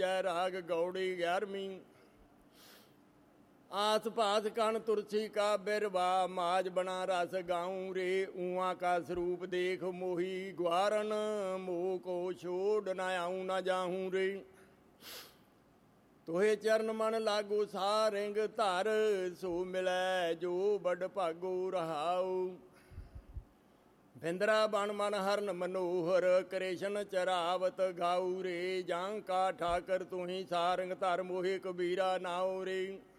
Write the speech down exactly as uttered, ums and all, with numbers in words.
ਜੈ ਰਾਗ ਗੌੜੀ ਗਿਆਰਵੀਂ। आस पास कण तुलसी का बिरवा माज बना रस गाऊं रे। ऊआ का स्वरूप देख मोही ग्वारन मोह को छोड़ न आऊं न जाऊं रे। तोहे चरण मन लागो सारिंग धर सो मिलै जो बड़ भागो रहाओ। भिंदरा बन मन हरन मनोहर कृष्ण चरावत गाऊ रे। जां का ठाकर तुही सारंग धर मोहे कबीरा नाओ रे।